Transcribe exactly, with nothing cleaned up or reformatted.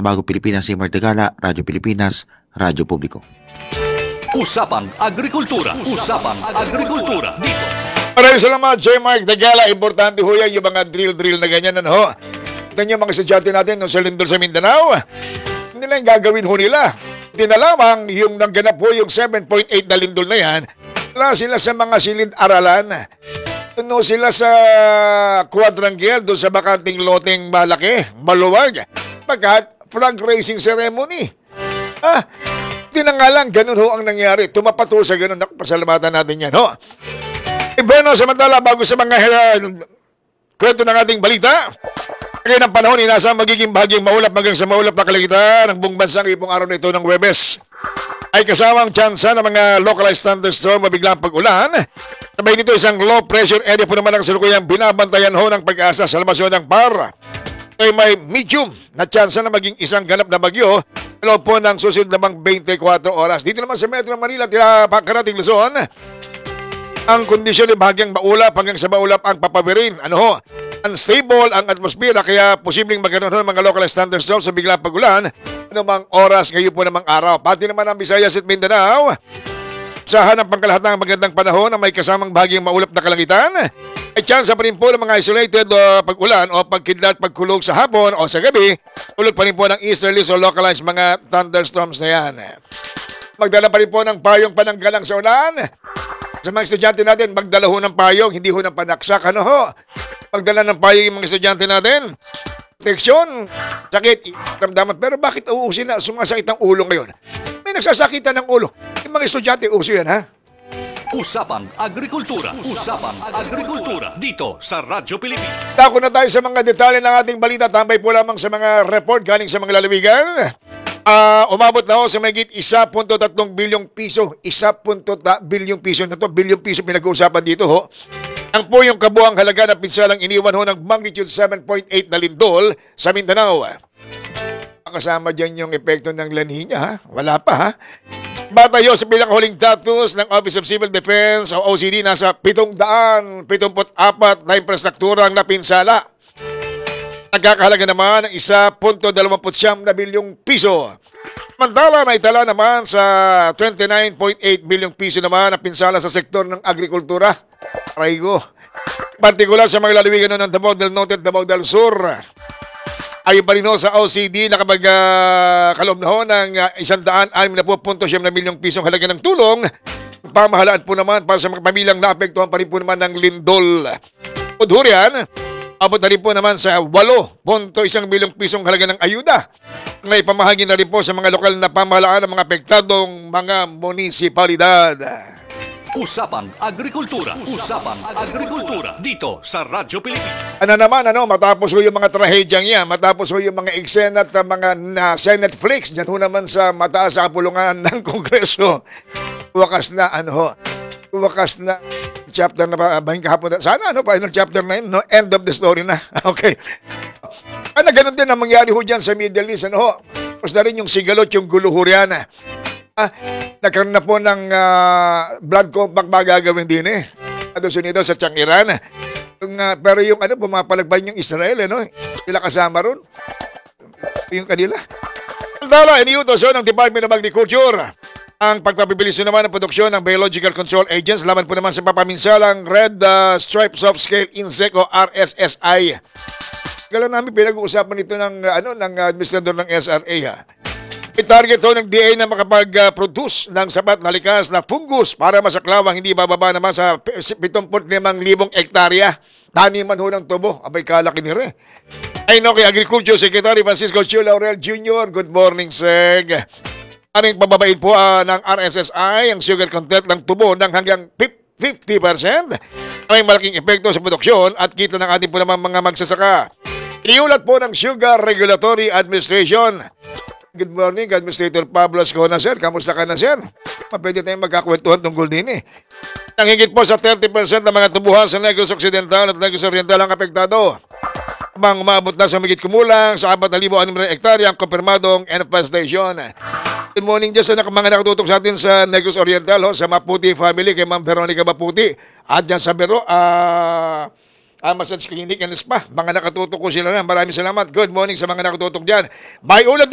Bagong Pilipinas, si Martigala, Radyo Pilipinas, Radyo Publiko. Usapang Agrikultura. Usapang Agrikultura. Dito. Maraming salamat, J. Mark Dagala. Importante ho yan, yung mga drill-drill na ganyan. Ano? Ito niyo mga estudyante natin no, sa Lindol sa Mindanao. Hindi na yung gagawin ho nila. Hindi na lamang yung nangganap ho yung seven point eight na lindol na yan. Wala sila sa mga silid-aralan. Doon sila sa quadrangle, doon sa bakanting loteng malaki, maluwag. Pagkat flag raising ceremony. Ah, hindi na nga lang, ganun ho ang nangyari. Tumapat ho sa ganun. Pasalamatan natin yan, ho. E bueno, samantala, bago sa mga uh, kwento ng ating balita, ngayon ang panahon, inasa magiging bahagyang maulap hanggang sa maulap na kalangitan ng buong bansang ipong araw na ito ng Huwebes. Ay kasamang tsansa ng mga localized thunderstorm mabiglang pag-ulan. Sabay nito isang low pressure area po naman ang salukuyang binabantayan ho ng pag-asa sa lamasyon ng P A R. Ay may medium na tsansa na maging isang ganap na bagyo loob po ng susunod namang twenty-four oras. Dito naman sa Metro Manila, tila Karating Luzon, ang kondisyon ay bahagyang maulap hanggang sa maulap ang papawirin. Ano ho? Unstable ang atmosfera kaya posibleng magkaroon ng mga localized thunderstorms sa biglang pag-ulan anumang oras ngayon po namang araw. Pati naman ang Visayas at Mindanao, sahan ang pangkalahatang magandang panahon na may kasamang bahagyang maulap na kalangitan. Ay chance pa rin po ng mga isolated uh, pag-ulan o pagkidlat pagkulog sa hapon o sa gabi. Ulot pa rin po ng easterlies o localized mga thunderstorms na yan. Magdala pa rin po ng payong pananggalang sa ulan. Sa mga estudyante natin, magdala ho ng payong, hindi ho ng panaksak. Ano ho? Magdala ng payong yung mga estudyante natin. Proteksyon, sakit, ramdaman. Pero bakit uusin na sumasakit ang ulo ngayon? May nagsasakitan ng ulo. Yung mga estudyante, uso yan, ha? Usapang Agrikultura. Usapang Agrikultura. Dito sa Radyo Pilipinas. Dako na tayo sa mga detalye ng ating balita. Tambay po lamang sa mga report galing sa mga lalawigan. Uh, umabot na ho sa mayigit one point three bilyong piso. one point three bilyong piso na to. Bilyong piso pinag-uusapan dito ho. Ang po yung kabuang halaga ng pinsalang iniwan ho ng magnitude seven point eight na lindol sa Mindanao. Kasama dyan yung epekto ng La Nina, ha? Wala pa, ha? Batayo sa pinakahuling datos ng Office of Civil Defense o O C D, nasa seven hundred seventy-four na infrastrukturang napinsala. Nagkakahalaga naman ng one point two nine na bilyong piso. Mantala na itala naman sa twenty-nine point eight bilyong piso naman na pinsala sa sektor ng agrikultura. Raigo. Partikular sa mga lalawigan ng Davao del Norte at Davao del Sur. Ayon pa rin ho sa O C D, nakapag uh, kaloob na ho ng uh, one hundred sixty point six na milyong pisong halaga ng tulong. Pamahalaan po naman para sa mga pamilyang naapektuhan pa rin po naman ng lindol. Udhurian, abot na rin po naman sa eight point one milyong pisong halaga ng ayuda. May pamahagi na rin po sa mga lokal na pamahalaan ng mga apektadong mga munisipalidad. Usapang Agrikultura. Usapang Agrikultura. Dito sa Radyo Pilipinas. Ano naman, ano, matapos ho yung mga trahedyang yan, matapos ho yung mga eksena at mga na Senate flakes, dyan ho naman sa mataas sa kapulungan ng Kongreso. Wakas na, ano ho, wakas na chapter na ba, bahing kahapon. Sana, ano, final chapter na yun, no? End of the story na. Okay. Ano, ganun din ang mangyari ho dyan sa Middle East, ano ho. Tapos na rin yung sigalot, yung guluhuryan. Ah, nagkaroon na po ng uh, blood compact ba gagawin din eh. Estados Unidos sa Iran. Yung, uh, pero yung ano, pumapalagban yung Israel, ano, sila kasama ron. Yung kanila. Andala, iniutos ng Department of Agriculture ang pagpapibilis naman ng produksyon ng Biological Control Agents laban po naman sa papaminsalang Red uh, Stripe Soft Scale Insect o R S S I. Kala namin pinag-uusapan ito ng, uh, ano, ng uh, administrador ng S R A, ha. I-target ho ng D A na makapag-produce ng sapat na likas na fungus para masaklawang hindi bababa naman sa seventy-five thousand hektarya. Taniman ho ng tubo. Abay, kalaki ni Re. Ay no, kay Agriculture Secretary Francisco Chio Laurel Junior Good morning, Seg. Aring pababain po uh, ng R S S I ang sugar content ng tubo ng hanggang fifty percent. May malaking epekto sa produksyon at kita ng ating po naman mga magsasaka. Iniulat po ng Sugar Regulatory Administration. Good morning, Administrator Pablo Ascona, sir. Kamusta ka na, sir? Pwede tayong magkakwentuhan tungkol din eh. Ang higit po sa thirty percent ng mga tubuhan sa Negros Occidental at Negros Oriental ang apektado. Mang umabot na sa higit kumulang sa four thousand six hundred hektarya ang kumpirmadong infestation. Good morning dyan sa mga nakatutok sa atin sa Negros Oriental, ho, sa Maputi family, kay Ma'am Veronica Maputi. At dyan sa Bero, ah... Uh, Ah, Massage Clinic and Spa. Mga nakatutok ko sila na. Maraming salamat. Good morning sa mga nakatutok dyan. May ulat